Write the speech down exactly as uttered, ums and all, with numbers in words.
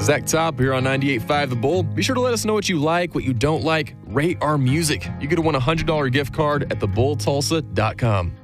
Zach Top here on ninety-eight point five The Bull. Be sure to let us know what you like, what you don't like. Rate our music. You get a one hundred dollars gift card at the bull tulsa dot com.